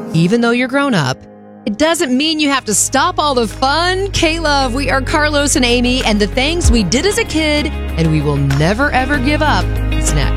Even though you're grown up, it doesn't mean you have to stop all the fun. K-Love, we are Carlos and Amy, and the things we did as a kid, and we will never, ever give up. It's next.